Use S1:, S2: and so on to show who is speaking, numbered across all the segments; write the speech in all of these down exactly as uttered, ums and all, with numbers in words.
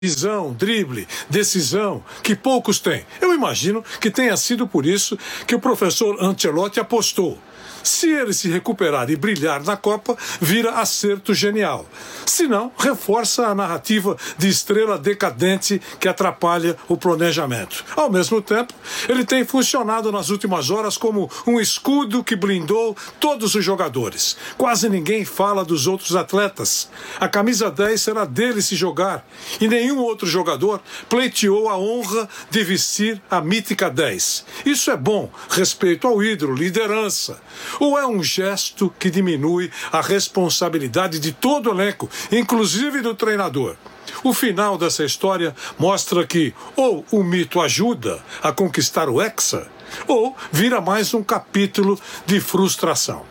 S1: Visão, drible, decisão, que poucos têm. Eu imagino que tenha sido por isso que o professor Ancelotti apostou. Se ele se recuperar e brilhar na Copa, vira acerto genial. Se não, reforça a narrativa de estrela decadente que atrapalha o planejamento. Ao mesmo tempo, ele tem funcionado nas últimas horas como um escudo que blindou todos os jogadores. Quase ninguém fala dos outros atletas. A camisa dez será dele se jogar, e nenhum outro jogador pleiteou a honra de vestir a mítica dez. Isso é bom, respeito ao ídolo, liderança. Ou é um gesto que diminui a responsabilidade de todo o elenco, inclusive do treinador? O final dessa história mostra que ou o mito ajuda a conquistar o Hexa, ou vira mais um capítulo de frustração.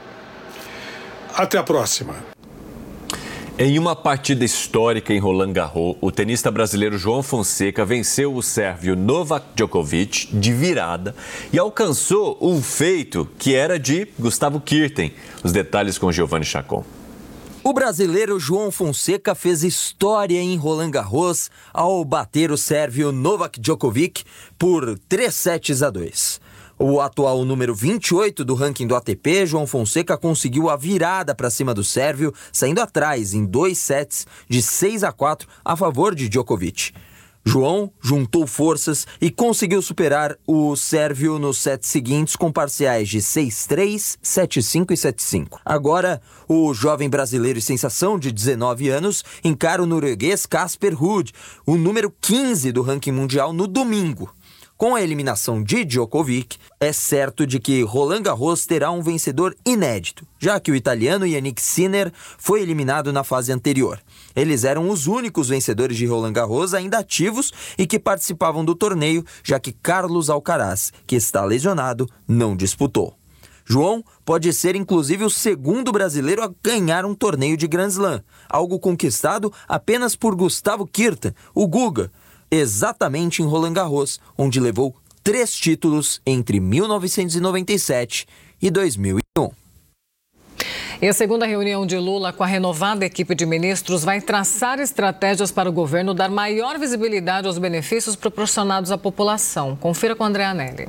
S1: Até a próxima.
S2: Em uma partida histórica em Roland Garros, o tenista brasileiro João Fonseca venceu o sérvio Novak Djokovic de virada e alcançou um feito que era de Gustavo Kuerten. Os detalhes com Giovanni Chacon.
S3: O brasileiro João Fonseca fez história em Roland Garros ao bater o sérvio Novak Djokovic por três sets a dois. O atual número vinte e oito do ranking do A T P, João Fonseca conseguiu a virada para cima do sérvio, saindo atrás em dois sets de seis a quatro a favor de Djokovic. João juntou forças e conseguiu superar o sérvio nos sets seguintes com parciais de seis a três, sete a cinco e sete a cinco. Agora, o jovem brasileiro e sensação de dezenove anos encara o norueguês Casper Ruud, o número quinze do ranking mundial, no domingo. Com a eliminação de Djokovic, é certo de que Roland Garros terá um vencedor inédito, já que o italiano Jannik Sinner foi eliminado na fase anterior. Eles eram os únicos vencedores de Roland Garros ainda ativos e que participavam do torneio, já que Carlos Alcaraz, que está lesionado, não disputou. João pode ser inclusive o segundo brasileiro a ganhar um torneio de Grand Slam, algo conquistado apenas por Gustavo Kuerten, o Guga, exatamente em Roland Garros, onde levou três títulos entre mil novecentos e noventa e sete e dois mil e um.
S4: E a segunda reunião de Lula com a renovada equipe de ministros vai traçar estratégias para o governo dar maior visibilidade aos benefícios proporcionados à população. Confira com André Anelli.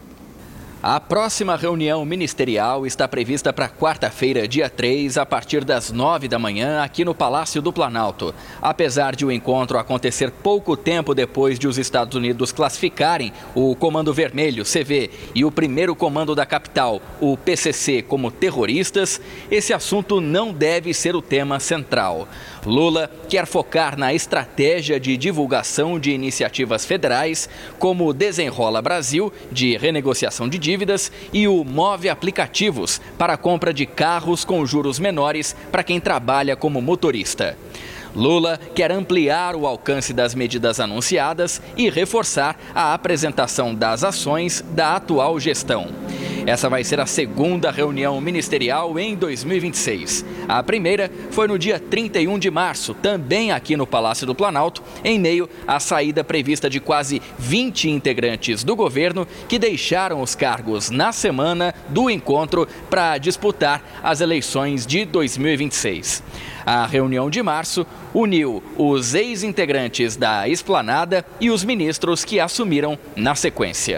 S5: A próxima reunião ministerial está prevista para quarta-feira, dia três, a partir das nove da manhã, aqui no Palácio do Planalto. Apesar de o encontro acontecer pouco tempo depois de os Estados Unidos classificarem o Comando Vermelho, C V, e o primeiro comando da capital, o P C C, como terroristas, esse assunto não deve ser o tema central. Lula quer focar na estratégia de divulgação de iniciativas federais, como o Desenrola Brasil, de renegociação de dívidas, e o Move Aplicativos, para a compra de carros com juros menores para quem trabalha como motorista. Lula quer ampliar o alcance das medidas anunciadas e reforçar a apresentação das ações da atual gestão. Essa vai ser a segunda reunião ministerial em dois mil e vinte e seis. A primeira foi no dia trinta e um de março, também aqui no Palácio do Planalto, em meio à saída prevista de quase vinte integrantes do governo que deixaram os cargos na semana do encontro para disputar as eleições de dois mil e vinte e seis. A reunião de março uniu os ex-integrantes da Esplanada e os ministros que assumiram na sequência.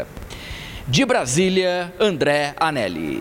S5: De Brasília, André Anelli.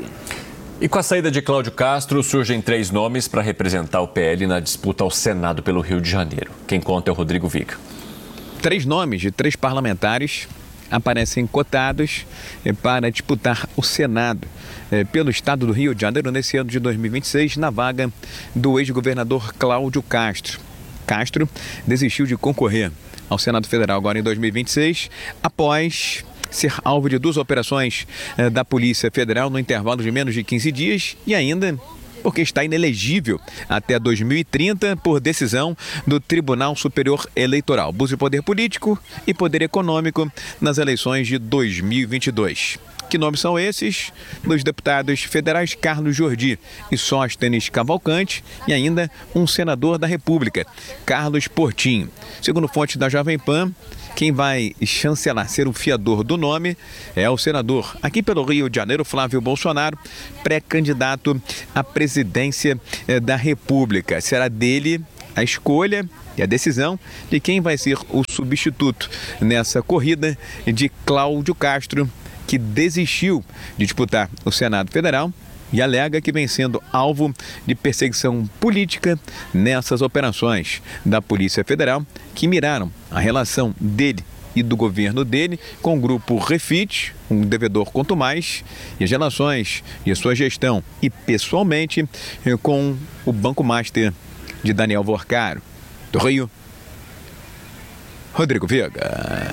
S2: E com a saída de Cláudio Castro, surgem três nomes para representar o P L na disputa ao Senado pelo Rio de Janeiro. Quem conta é o Rodrigo Viga.
S6: Três nomes de três parlamentares aparecem cotados para disputar o Senado pelo estado do Rio de Janeiro nesse ano de dois mil e vinte e seis, na vaga do ex-governador Cláudio Castro. Castro desistiu de concorrer ao Senado Federal agora em dois mil e vinte e seis, após ser alvo de duas operações da Polícia Federal no intervalo de menos de quinze dias e ainda porque está inelegível até dois mil e trinta por decisão do Tribunal Superior Eleitoral. Abuso de poder político e poder econômico nas eleições de dois mil e vinte e dois. Que nomes são esses? Dos deputados federais Carlos Jordi e Sóstenes Cavalcante e ainda um senador da República, Carlos Portinho. Segundo fontes da Jovem Pan, quem vai chancelar, ser o fiador do nome, é o senador aqui pelo Rio de Janeiro, Flávio Bolsonaro, pré-candidato à presidência da República. Será dele a escolha e a decisão de quem vai ser o substituto nessa corrida de Cláudio Castro, que desistiu de disputar o Senado Federal e alega que vem sendo alvo de perseguição política nessas operações da Polícia Federal que miraram a relação dele e do governo dele com o grupo Refit, um devedor quanto mais, e as relações de sua gestão e pessoalmente com o Banco Master de Daniel Vorcaro. Do Rio, Rodrigo Viega.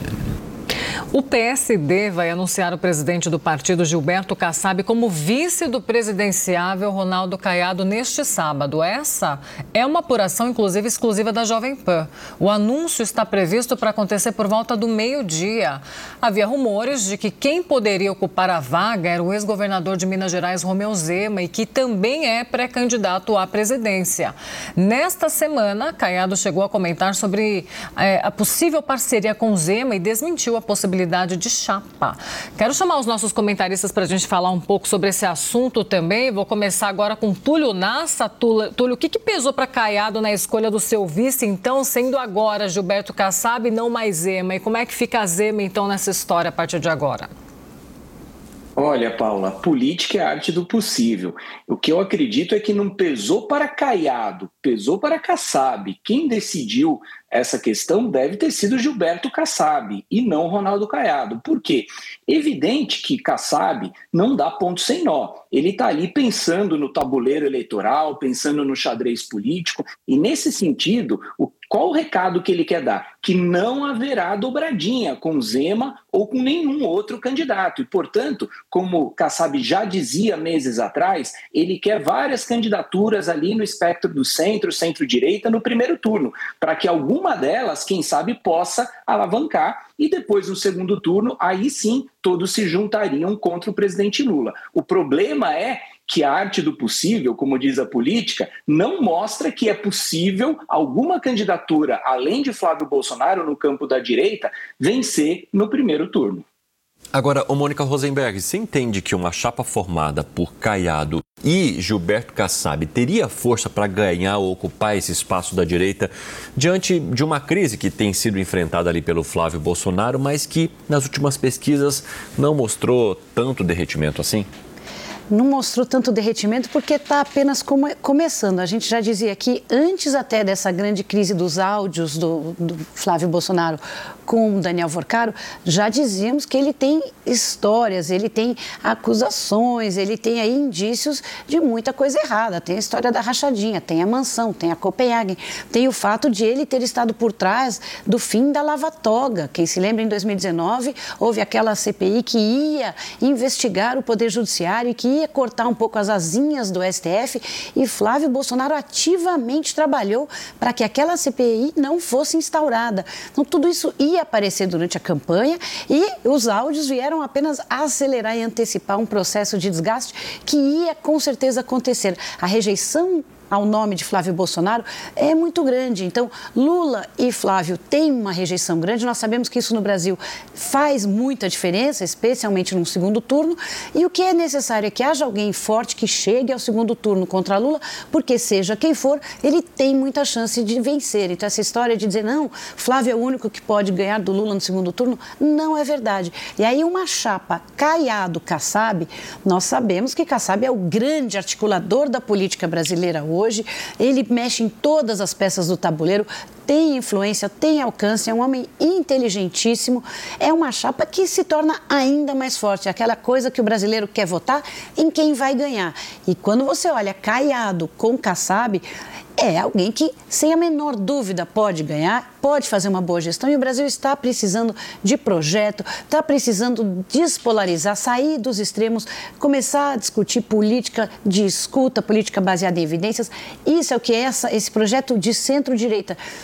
S4: O P S D vai anunciar o presidente do partido, Gilberto Kassab, como vice do presidenciável Ronaldo Caiado neste sábado. Essa é uma apuração, inclusive, exclusiva da Jovem Pan. O anúncio está previsto para acontecer por volta do meio-dia. Havia rumores de que quem poderia ocupar a vaga era o ex-governador de Minas Gerais, Romeu Zema, e que também é pré-candidato à presidência. Nesta semana, Caiado chegou a comentar sobre é, a possível parceria com Zema e desmentiu a possibilidade de chapa. Quero chamar os nossos comentaristas para a gente falar um pouco sobre esse assunto também. Vou começar agora com Túlio Nassa. Túlio, o que, que pesou para Caiado na escolha do seu vice, então, sendo agora Gilberto Kassab e não mais Zema? E como é que fica a Zema, então, nessa história a partir de agora?
S7: Olha, Paula, política é a arte do possível. O que eu acredito é que não pesou para Caiado, pesou para Kassab. Quem decidiu essa questão deve ter sido Gilberto Kassab e não Ronaldo Caiado. Por quê? Evidente que Kassab não dá ponto sem nó. Ele está ali pensando no tabuleiro eleitoral, pensando no xadrez político, e nesse sentido, o qual o recado que ele quer dar? Que não haverá dobradinha com Zema ou com nenhum outro candidato. E, portanto, como Kassab já dizia meses atrás, ele quer várias candidaturas ali no espectro do centro, centro-direita, no primeiro turno, para que alguma delas, quem sabe, possa alavancar. E depois, no segundo turno, aí sim, todos se juntariam contra o presidente Lula. O problema é que a arte do possível, como diz a política, não mostra que é possível alguma candidatura, além de Flávio Bolsonaro, no campo da direita, vencer no primeiro turno.
S2: Agora, ô Mônica Rosenberg, você entende que uma chapa formada por Caiado e Gilberto Kassab teria força para ganhar ou ocupar esse espaço da direita diante de uma crise que tem sido enfrentada ali pelo Flávio Bolsonaro, mas que nas últimas pesquisas não mostrou tanto derretimento assim?
S8: Não mostrou tanto derretimento porque está apenas come, começando. A gente já dizia aqui, antes até dessa grande crise dos áudios do, do Flávio Bolsonaro com o Daniel Vorcaro, já dizíamos que ele tem histórias, ele tem acusações, ele tem aí indícios de muita coisa errada. Tem a história da rachadinha, tem a mansão, tem a Copenhagen, tem o fato de ele ter estado por trás do fim da Lava Toga. Quem se lembra, em dois mil e dezenove, houve aquela C P I que ia investigar o Poder Judiciário e que ia cortar um pouco as asinhas do S T F, e Flávio Bolsonaro ativamente trabalhou para que aquela C P I não fosse instaurada. Então, tudo isso ia aparecer durante a campanha e os áudios vieram apenas acelerar e antecipar um processo de desgaste que ia com certeza acontecer. A rejeição ao nome de Flávio Bolsonaro é muito grande. Então, Lula e Flávio têm uma rejeição grande. Nós sabemos que isso no Brasil faz muita diferença, especialmente no segundo turno. E o que é necessário é que haja alguém forte que chegue ao segundo turno contra Lula, porque seja quem for, ele tem muita chance de vencer. Então, essa história de dizer, não, Flávio é o único que pode ganhar do Lula no segundo turno, não é verdade. E aí, uma chapa Caiado-Kassab, nós sabemos que Kassab é o grande articulador da política brasileira hoje. Hoje, ele mexe em todas as peças do tabuleiro, tem influência, tem alcance, é um homem inteligentíssimo, é uma chapa que se torna ainda mais forte, aquela coisa que o brasileiro quer votar em quem vai ganhar. E quando você olha Caiado com Kassab, é alguém que, sem a menor dúvida, pode ganhar, pode fazer uma boa gestão, e o Brasil está precisando de projeto, está precisando despolarizar, sair dos extremos, começar a discutir política de escuta, política baseada em evidências. Isso é o que é essa, esse projeto de centro-direita,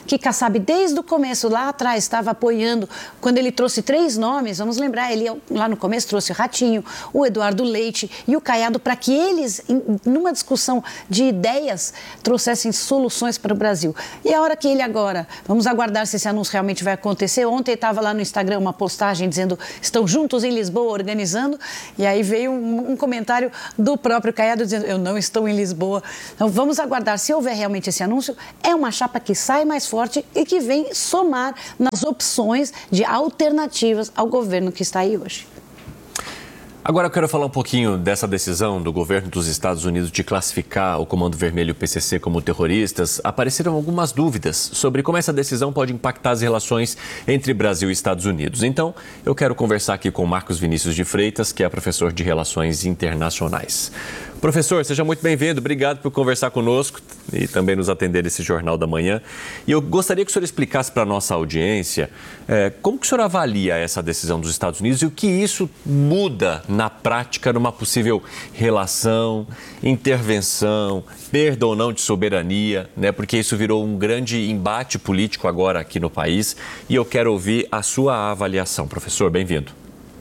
S8: que Kassab, desde o começo, lá atrás, estava apoiando, quando ele trouxe três nomes, vamos lembrar, ele lá no começo trouxe o Ratinho, o Eduardo Leite e o Caiado, para que eles, numa discussão de ideias, trouxessem soluções para o Brasil. E a hora que ele agora, vamos aguardar se esse anúncio realmente vai acontecer. Ontem estava lá no Instagram uma postagem dizendo estão juntos em Lisboa organizando, e aí veio um, um comentário do próprio Caiado dizendo eu não estou em Lisboa. Então vamos aguardar se houver realmente esse anúncio. É uma chapa que sai mais forte e que vem somar nas opções de alternativas ao governo que está aí hoje.
S2: Agora eu quero falar um pouquinho dessa decisão do governo dos Estados Unidos de classificar o Comando Vermelho e o P C C como terroristas. Apareceram algumas dúvidas sobre como essa decisão pode impactar as relações entre Brasil e Estados Unidos. Então, eu quero conversar aqui com Marcos Vinícius de Freitas, que é professor de Relações Internacionais. Professor, seja muito bem-vindo. Obrigado por conversar conosco e também nos atender esse Jornal da Manhã. E eu gostaria que o senhor explicasse para a nossa audiência é, como que o senhor avalia essa decisão dos Estados Unidos e o que isso muda na prática numa possível relação, intervenção, perda ou não de soberania, né? Porque isso virou um grande embate político agora aqui no país. E eu quero ouvir a sua avaliação. Professor, bem-vindo.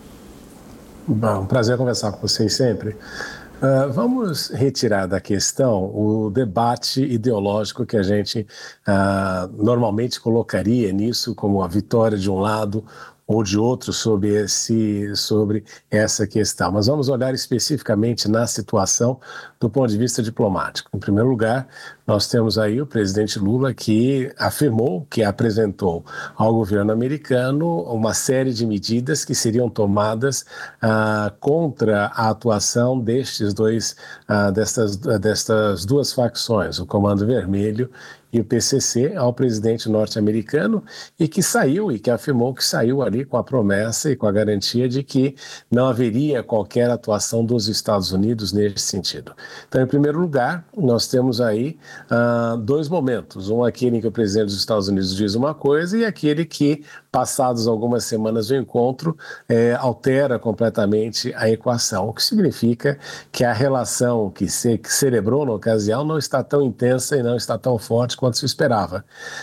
S9: Bom, prazer conversar com vocês sempre. Uh, vamos retirar da questão o debate ideológico que a gente uh, normalmente colocaria nisso como a vitória de um lado ou de outro sobre, esse, sobre essa questão. Mas vamos olhar especificamente na situação do ponto de vista diplomático. Em primeiro lugar, nós temos aí o presidente Lula que afirmou, que apresentou ao governo americano uma série de medidas que seriam tomadas ah, contra a atuação destes dois, ah, destas, destas duas facções, o Comando Vermelho e o P C C, ao presidente norte-americano, e que saiu, e que afirmou que saiu ali com a promessa e com a garantia de que não haveria qualquer atuação dos Estados Unidos nesse sentido. Então, em primeiro lugar, nós temos aí uh, dois momentos, um aquele em que o presidente dos Estados Unidos diz uma coisa e aquele que, passados algumas semanas do encontro, eh, altera completamente a equação, o que significa que a relação que se que celebrou na ocasião não está tão intensa e não está tão forte quanto se esperava.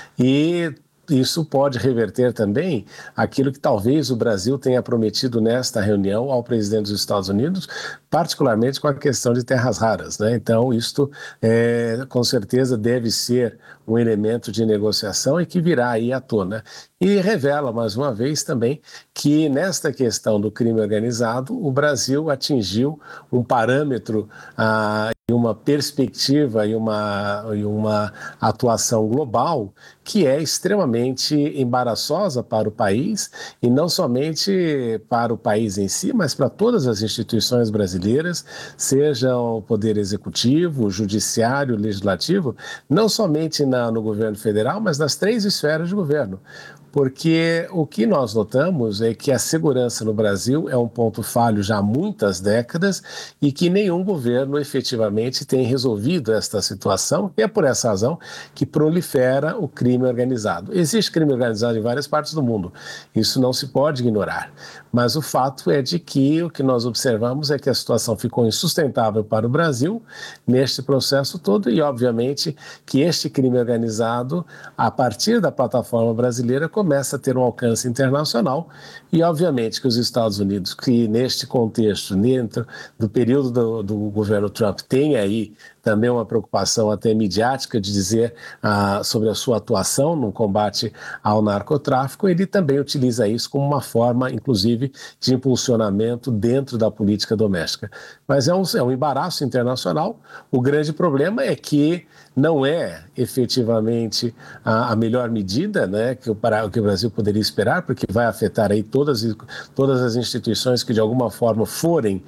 S9: E isso pode reverter também aquilo que talvez o Brasil tenha prometido nesta reunião ao presidente dos Estados Unidos, particularmente com a questão de terras raras, né? Então, isto é, com certeza deve ser um elemento de negociação e que virá aí à tona. E revela, mais uma vez, também que nesta questão do crime organizado, o Brasil atingiu um parâmetro ah, e uma perspectiva e uma, e uma atuação global que é extremamente embaraçosa para o país, e não somente para o país em si, mas para todas as instituições brasileiras, seja o Poder Executivo, o Judiciário, o Legislativo, não somente na, no governo federal, mas nas três esferas de governo. Porque o que nós notamos é que a segurança no Brasil é um ponto falho já há muitas décadas e que nenhum governo efetivamente tem resolvido esta situação, e é por essa razão que prolifera o crime organizado. Existe crime organizado em várias partes do mundo, isso não se pode ignorar, mas o fato é de que o que nós observamos é que a situação ficou insustentável para o Brasil neste processo todo e, obviamente, que este crime organizado, a partir da plataforma brasileira, começa a ter um alcance internacional e, obviamente, que os Estados Unidos, que neste contexto, dentro do período do, do governo Trump, tem aí também uma preocupação até midiática de dizer ah, sobre a sua atuação no combate ao narcotráfico, ele também utiliza isso como uma forma, inclusive, de impulsionamento dentro da política doméstica. Mas é um, é um embaraço internacional. O grande problema é que não é efetivamente a, a melhor medida, né, que, o, para, que o Brasil poderia esperar, porque vai afetar aí todas, todas as instituições que de alguma forma forem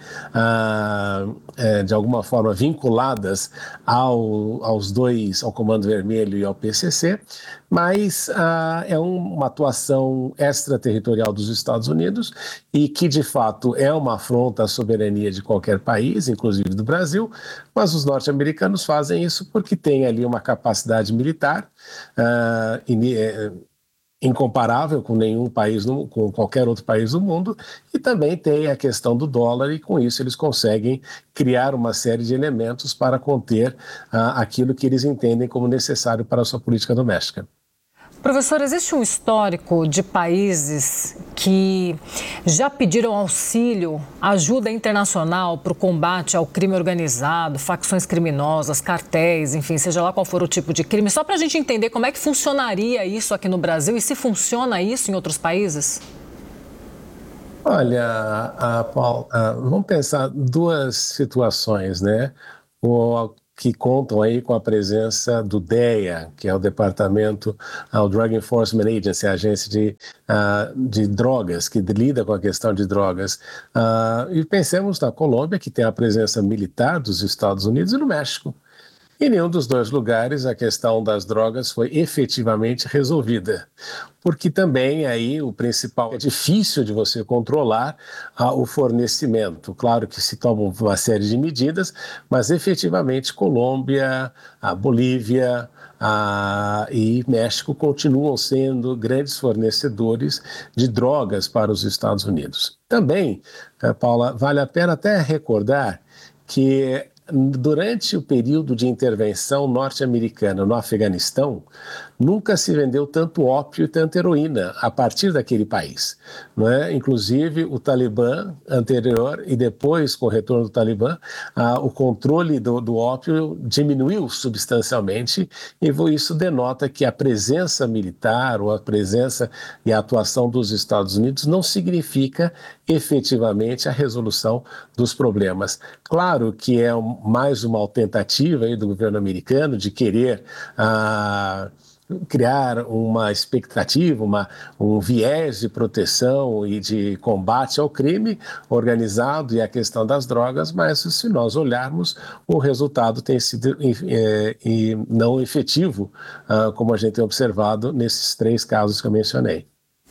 S9: ah, é, de alguma forma vinculadas ao, aos dois, ao Comando Vermelho e ao P C C, mas ah, é um, uma atuação extraterritorial dos Estados Unidos e que de fato é uma afronta à soberania de qualquer país, inclusive do Brasil, mas os norte-americanos fazem isso porque têm ali uma capacidade militar uh, in, é, incomparável com nenhum país, no, com qualquer outro país do mundo, e também tem a questão do dólar, e com isso eles conseguem criar uma série de elementos para conter uh, aquilo que eles entendem como necessário para a sua política doméstica.
S4: Professor, existe um histórico de países que já pediram auxílio, ajuda internacional para o combate ao crime organizado, facções criminosas, cartéis, enfim, seja lá qual for o tipo de crime, só para a gente entender como é que funcionaria isso aqui no Brasil e se funciona isso em outros países?
S9: Olha, a, a, a, vamos pensar duas situações, né? O que contam aí com a presença do D E A, que é o Departamento, o Drug Enforcement Agency, a agência de, uh, de drogas, que lida com a questão de drogas. Uh, e pensemos na Colômbia, que tem a presença militar dos Estados Unidos, e no México. Em nenhum dos dois lugares a questão das drogas foi efetivamente resolvida, porque também aí o principal é difícil de você controlar ah, o fornecimento. Claro que se tomam uma série de medidas, mas efetivamente Colômbia, a Bolívia ah, e México continuam sendo grandes fornecedores de drogas para os Estados Unidos. Também, eh, Paula, vale a pena até recordar que durante o período de intervenção norte-americana no Afeganistão, nunca se vendeu tanto ópio e tanta heroína a partir daquele país, não é? Inclusive o Talibã anterior e depois, com o retorno do Talibã, ah, o controle do, do ópio diminuiu substancialmente e isso denota que a presença militar ou a presença e a atuação dos Estados Unidos não significa efetivamente a resolução dos problemas. Claro que é um, mais uma tentativa aí do governo americano de querer ah, criar uma expectativa, uma, um viés de proteção e de combate ao crime organizado e a questão das drogas, mas se nós olharmos, o resultado tem sido é, e não efetivo, ah, como a gente tem observado nesses três casos que eu mencionei.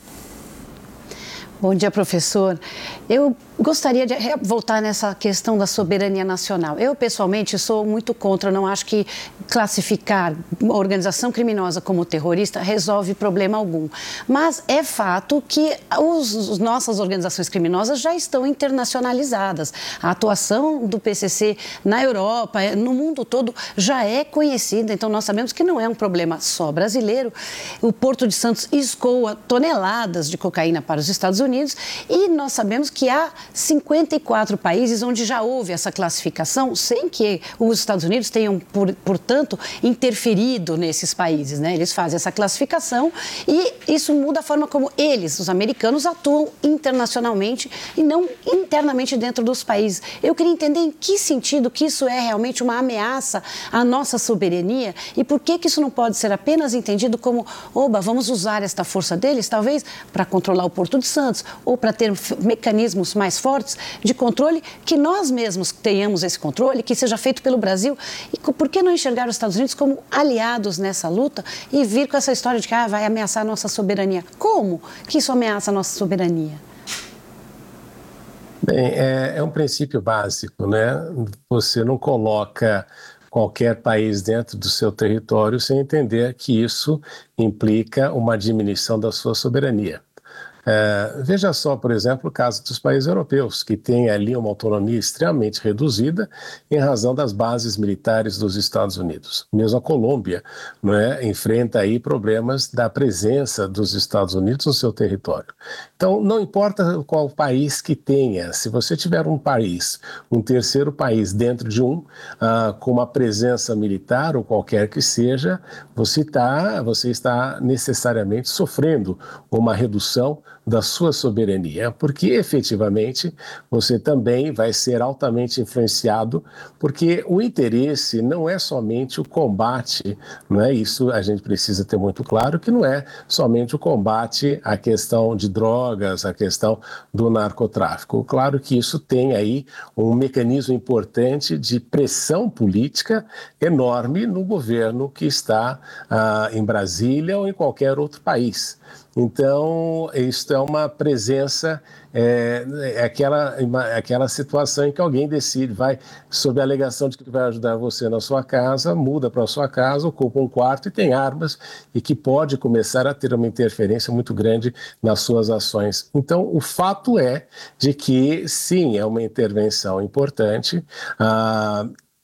S8: Bom dia, professor. Eu gostaria de voltar nessa questão da soberania nacional. Eu, pessoalmente, sou muito contra, não acho que classificar uma organização criminosa como terrorista resolve problema algum. Mas é fato que os, as nossas organizações criminosas já estão internacionalizadas. A atuação do P C C na Europa, no mundo todo, já é conhecida. Então, nós sabemos que não é um problema só brasileiro. O Porto de Santos escoa toneladas de cocaína para os Estados Unidos e nós sabemos que há cinquenta e quatro países onde já houve essa classificação sem que os Estados Unidos tenham, por, portanto, interferido nesses países, né? Eles fazem essa classificação e isso muda a forma como eles, os americanos, atuam internacionalmente e não internamente dentro dos países. Eu queria entender em que sentido que isso é realmente uma ameaça à nossa soberania e por que que isso não pode ser apenas entendido como, oba, vamos usar esta força deles, talvez, para controlar o Porto de Santos ou para ter mecanismos mais fortes de controle, que nós mesmos tenhamos esse controle, que seja feito pelo Brasil. E por que não enxergar os Estados Unidos como aliados nessa luta e vir com essa história de que ah, vai ameaçar a nossa soberania? Como que isso ameaça a nossa soberania?
S9: Bem, é, é um princípio básico, né? Você não coloca qualquer país dentro do seu território sem entender que isso implica uma diminuição da sua soberania. É, veja só, por exemplo, o caso dos países europeus, que têm ali uma autonomia extremamente reduzida em razão das bases militares dos Estados Unidos. Mesmo a Colômbia, não é, enfrenta aí problemas da presença dos Estados Unidos no seu território. Então, não importa qual país que tenha, se você tiver um país, um terceiro país dentro de um, ah, com uma presença militar ou qualquer que seja, você, tá, você está necessariamente sofrendo uma redução da sua soberania, porque efetivamente você também vai ser altamente influenciado, porque o interesse não é somente o combate, não é isso, a gente precisa ter muito claro que não é somente o combate à questão de drogas, a questão do narcotráfico. Claro que isso tem aí um mecanismo importante de pressão política enorme no governo que está ah, em Brasília ou em qualquer outro país. Então, isso é uma presença, é, é aquela, é aquela situação em que alguém decide, vai, sob a alegação de que vai ajudar você na sua casa, muda para a sua casa, ocupa um quarto e tem armas e que pode começar a ter uma interferência muito grande nas suas ações. Então, o fato é de que, sim, é uma intervenção importante, ah,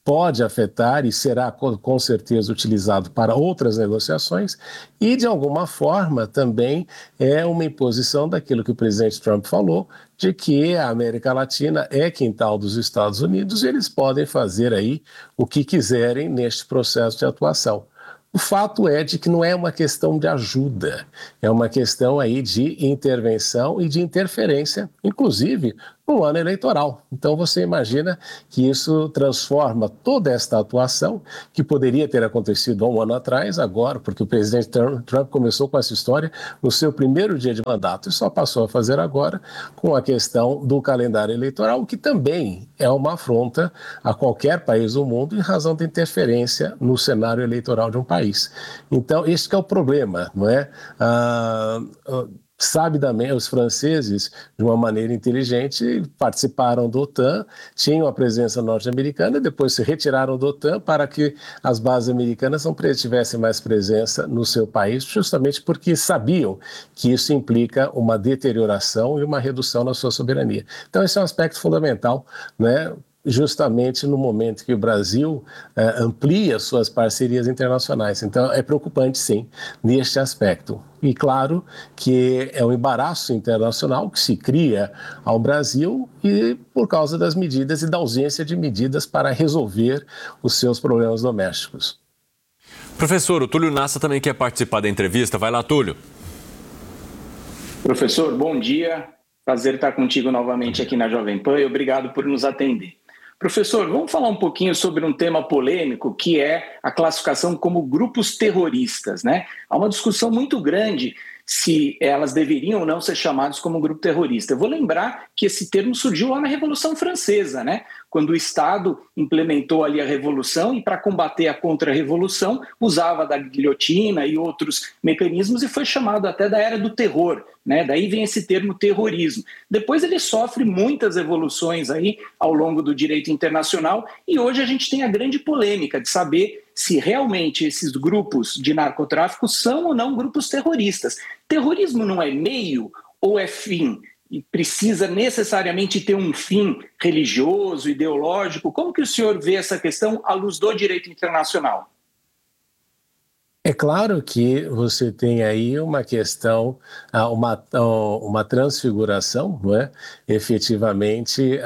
S9: pode afetar e será com certeza utilizado para outras negociações e, de alguma forma, também é uma imposição daquilo que o presidente Trump falou, de que a América Latina é quintal dos Estados Unidos e eles podem fazer aí o que quiserem neste processo de atuação. O fato é de que não é uma questão de ajuda, é uma questão aí de intervenção e de interferência, inclusive no ano eleitoral. Então você imagina que isso transforma toda esta atuação, que poderia ter acontecido há um ano atrás, agora, porque o presidente Trump começou com essa história no seu primeiro dia de mandato e só passou a fazer agora com a questão do calendário eleitoral, que também é uma afronta a qualquer país do mundo em razão da interferência no cenário eleitoral de um país. Então, esse que é o problema, não é? Ah, Sabidamente, os franceses, de uma maneira inteligente, participaram da OTAN, tinham a presença norte-americana, depois se retiraram da OTAN para que as bases americanas não tivessem mais presença no seu país, justamente porque sabiam que isso implica uma deterioração e uma redução na sua soberania. Então, esse é um aspecto fundamental, né? Justamente no momento que o Brasil eh, amplia suas parcerias internacionais. Então, é preocupante, sim, neste aspecto. E claro que é um embaraço internacional que se cria ao Brasil e por causa das medidas e da ausência de medidas para resolver os seus problemas domésticos.
S2: Professor, o Túlio Nassa também quer participar da entrevista. Vai lá, Túlio.
S7: Professor, bom dia. Prazer estar contigo novamente aqui na Jovem Pan e obrigado por nos atender. Professor, vamos falar um pouquinho sobre um tema polêmico que é a classificação como grupos terroristas, né? Há uma discussão muito grande se elas deveriam ou não ser chamadas como grupo terrorista. Eu vou lembrar que esse termo surgiu lá na Revolução Francesa, né? Quando o Estado implementou ali a Revolução e para combater a contra-revolução usava da guilhotina e outros mecanismos e foi chamado até da Era do Terror, né? Daí vem esse termo terrorismo. Depois ele sofre muitas evoluções aí ao longo do direito internacional e hoje a gente tem a grande polêmica de saber se realmente esses grupos de narcotráfico são ou não grupos terroristas. Terrorismo não é meio ou é fim? E precisa necessariamente ter um fim religioso, ideológico? Como que o senhor vê essa questão à luz do direito internacional?
S9: É claro que você tem aí uma questão, uma, uma transfiguração, não é? Efetivamente,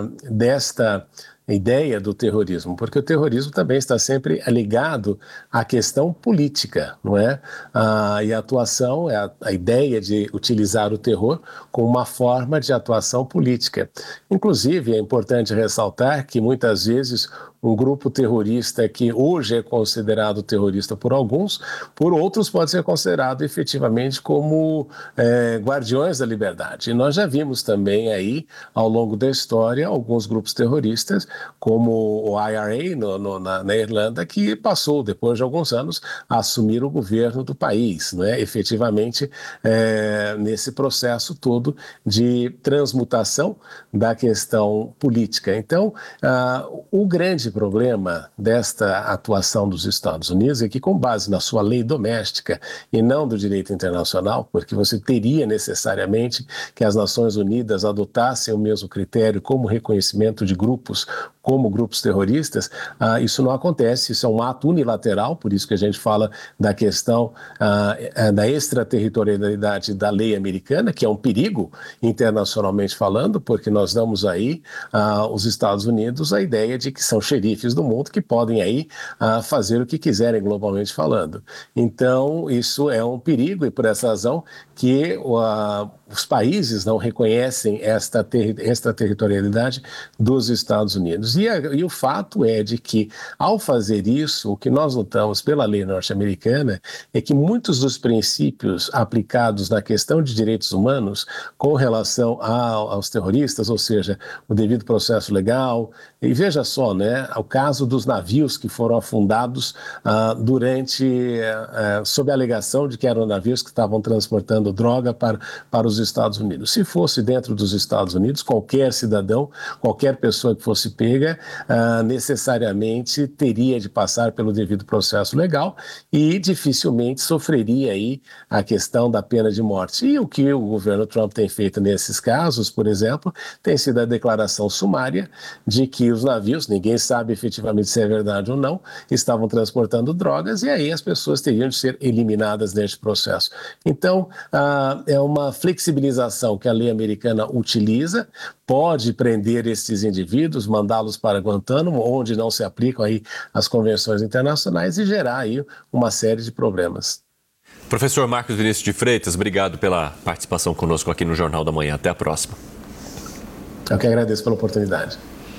S9: desta ideia do terrorismo, porque o terrorismo também está sempre ligado à questão política, não é? Ah, e a atuação é a, a ideia de utilizar o terror como uma forma de atuação política. Inclusive, é importante ressaltar que muitas vezes um grupo terrorista que hoje é considerado terrorista por alguns, por outros pode ser considerado efetivamente como é, guardiões da liberdade. E nós já vimos também aí, ao longo da história, alguns grupos terroristas, como o I R A no, no, na, na Irlanda, que passou, depois de alguns anos, a assumir o governo do país, né? Efetivamente, é, nesse processo todo de transmutação da questão política. Então, ah, o grande problema desta atuação dos Estados Unidos é que, com base na sua lei doméstica e não do direito internacional, porque você teria necessariamente que as Nações Unidas adotassem o mesmo critério como reconhecimento de grupos como grupos terroristas, ah, isso não acontece, isso é um ato unilateral, por isso que a gente fala da questão ah, da extraterritorialidade da lei americana, que é um perigo internacionalmente falando, porque nós damos aí aos Estados Unidos a ideia de que são xerifes do mundo que podem aí ah, fazer o que quiserem globalmente falando. Então, isso é um perigo e por essa razão que uh, os países não reconhecem esta ter- extraterritorialidade dos Estados Unidos. E, a, e o fato é de que, ao fazer isso, o que nós notamos pela lei norte-americana é que muitos dos princípios aplicados na questão de direitos humanos com relação a, aos terroristas, ou seja, o devido processo legal, e veja só, né, o caso dos navios que foram afundados uh, durante, uh, sob a alegação de que eram navios que estavam transportando droga para, para os Estados Unidos. Se fosse dentro dos Estados Unidos, qualquer cidadão, qualquer pessoa que fosse pega, uh, necessariamente teria de passar pelo devido processo legal e dificilmente sofreria aí a questão da pena de morte. E o que o governo Trump tem feito nesses casos, por exemplo, tem sido a declaração sumária de que os navios, ninguém sabe efetivamente se é verdade ou não, estavam transportando drogas e aí as pessoas teriam de ser eliminadas neste processo. Então, ah, é uma flexibilização que a lei americana utiliza, pode prender esses indivíduos, mandá-los para Guantánamo, onde não se aplicam aí as convenções internacionais e gerar aí uma série de problemas.
S2: Professor Marcos Vinícius de Freitas, obrigado pela participação conosco aqui no Jornal da Manhã. Até a próxima.
S9: Eu que agradeço pela oportunidade.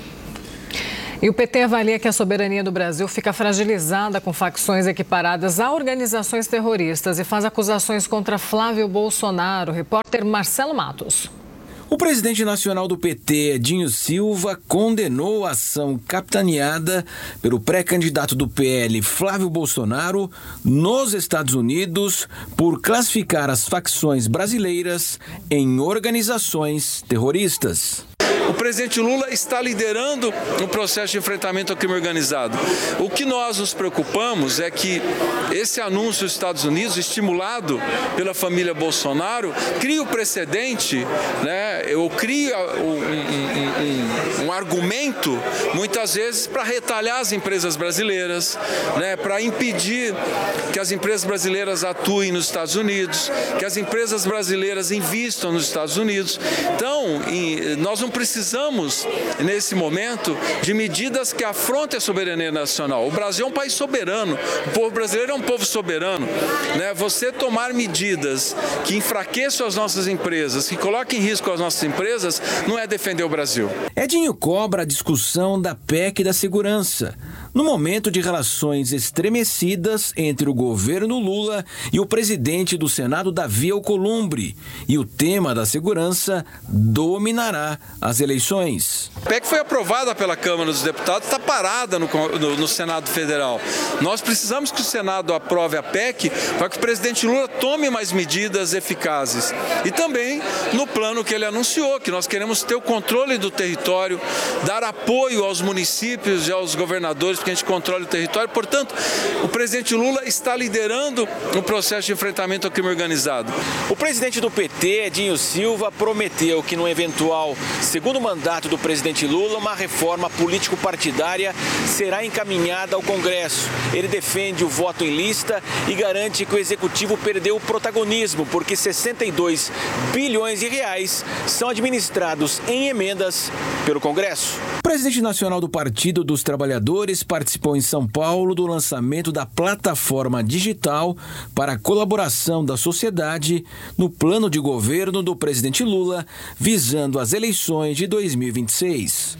S4: E o P T avalia que a soberania do Brasil fica fragilizada com facções equiparadas a organizações terroristas e faz acusações contra Flávio Bolsonaro. Repórter Marcelo Matos.
S10: O presidente nacional do P T, Edinho Silva, condenou a ação capitaneada pelo pré-candidato do P L, Flávio Bolsonaro, nos Estados Unidos por classificar as facções brasileiras em organizações terroristas.
S11: O presidente Lula está liderando um processo de enfrentamento ao crime organizado. O que nós nos preocupamos é que esse anúncio dos Estados Unidos, estimulado pela família Bolsonaro, cria o precedente, né, ou cria um, um, um, um argumento, muitas vezes, para retalhar as empresas brasileiras, né, para impedir que as empresas brasileiras atuem nos Estados Unidos, que as empresas brasileiras invistam nos Estados Unidos. Então, em, nós não precisamos Precisamos, nesse momento, de medidas que afrontem a soberania nacional. O Brasil é um país soberano, o povo brasileiro é um povo soberano. Né? Você tomar medidas que enfraqueçam as nossas empresas, que coloquem em risco as nossas empresas, não é defender o Brasil.
S10: Edinho cobra a discussão da P E C da segurança, no momento de relações estremecidas entre o governo Lula e o presidente do Senado, Davi Alcolumbre. E o tema da segurança dominará as eleições.
S11: A P E C foi aprovada pela Câmara dos Deputados, está parada no, no, no Senado Federal. Nós precisamos que o Senado aprove a P E C para que o presidente Lula tome mais medidas eficazes. E também no plano que ele anunciou, que nós queremos ter o controle do território, dar apoio aos municípios e aos governadores, porque a gente controla o território. Portanto, o presidente Lula está liderando o processo de enfrentamento ao crime organizado.
S10: O presidente do P T, Edinho Silva, prometeu que no eventual segundo mandato do presidente Lula, uma reforma político-partidária será encaminhada ao Congresso. Ele defende o voto em lista e garante que o executivo perdeu o protagonismo, porque sessenta e dois bilhões de reais são administrados em emendas pelo Congresso. O presidente nacional do Partido dos Trabalhadores participou em São Paulo do lançamento da plataforma digital para a colaboração da sociedade no plano de governo do presidente Lula, visando as eleições de dois mil e vinte e seis.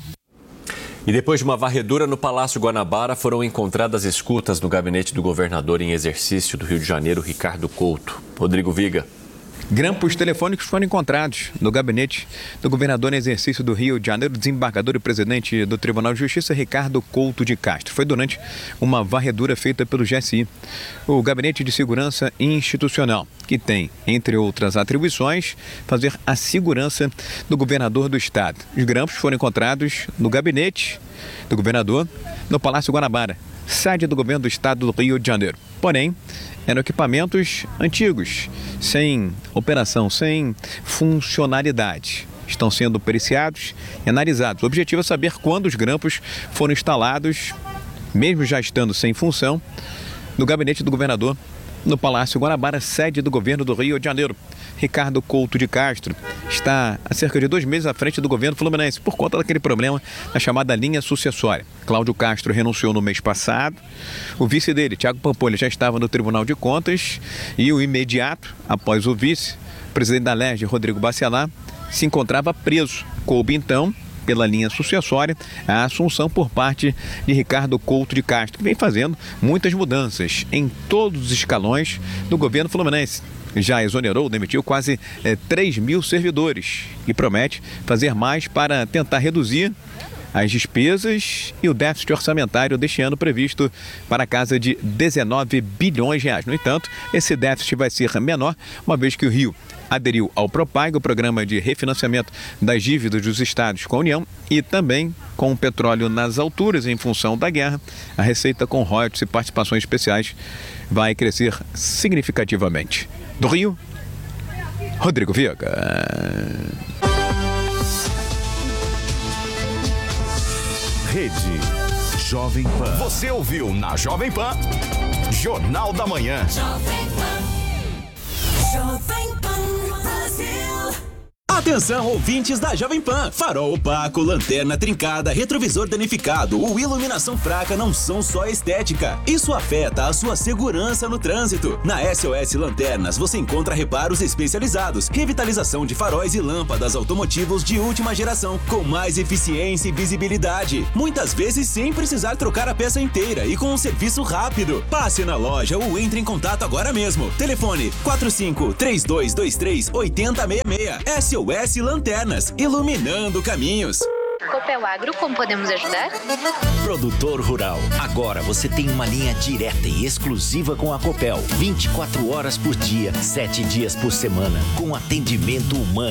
S2: E depois de uma varredura no Palácio Guanabara, foram encontradas escutas no gabinete do governador em exercício do Rio de Janeiro, Ricardo Couto. Rodrigo Viga.
S6: Grampos telefônicos foram encontrados no gabinete do governador em exercício do Rio de Janeiro, desembargador e presidente do Tribunal de Justiça, Ricardo Couto de Castro. Foi durante uma varredura feita pelo G S I, o Gabinete de Segurança Institucional, que tem, entre outras atribuições, fazer a segurança do governador do estado. Os grampos foram encontrados no gabinete do governador, no Palácio Guanabara, sede do governo do estado do Rio de Janeiro. Porém, eram equipamentos antigos, sem operação, sem funcionalidade. Estão sendo periciados e analisados. O objetivo é saber quando os grampos foram instalados, mesmo já estando sem função, no gabinete do governador, no Palácio Guanabara, sede do governo do Rio de Janeiro. Ricardo Couto de Castro está há cerca de dois meses à frente do governo fluminense por conta daquele problema na chamada linha sucessória. Cláudio Castro renunciou no mês passado. O vice dele, Thiago Pampolha, já estava no Tribunal de Contas e o imediato, após o vice, o presidente da L E R J, Rodrigo Bacelar, se encontrava preso. Coube então, pela linha sucessória, a assunção por parte de Ricardo Couto de Castro, que vem fazendo muitas mudanças em todos os escalões do governo fluminense. Já exonerou, demitiu quase é, três mil servidores e promete fazer mais para tentar reduzir as despesas e o déficit orçamentário deste ano previsto para a casa de dezenove bilhões de reais. No entanto, esse déficit vai ser menor, uma vez que o Rio aderiu ao Propag, o programa de refinanciamento das dívidas dos estados com a União, e também com o petróleo nas alturas em função da guerra, a receita com royalties e participações especiais vai crescer significativamente. Do Rio, Rodrigo Viega.
S12: Rede Jovem Pan. Você ouviu na Jovem Pan, Jornal da Manhã. Jovem Pan. Jovem Pan Brasil.
S13: Atenção, ouvintes da Jovem Pan. Farol opaco, lanterna trincada, retrovisor danificado ou iluminação fraca não são só estética. Isso afeta a sua segurança no trânsito. Na S O S Lanternas você encontra reparos especializados, revitalização de faróis e lâmpadas automotivos de última geração, com mais eficiência e visibilidade. Muitas vezes sem precisar trocar a peça inteira e com um serviço rápido. Passe na loja ou entre em contato agora mesmo. Telefone quatro cinco três dois dois três oito zero seis seis. S O S Lanternas, iluminando caminhos.
S14: Copel Agro, como podemos ajudar?
S15: Produtor rural, agora você tem uma linha direta e exclusiva com a Copel. vinte e quatro horas por dia, sete dias por semana, com atendimento humano.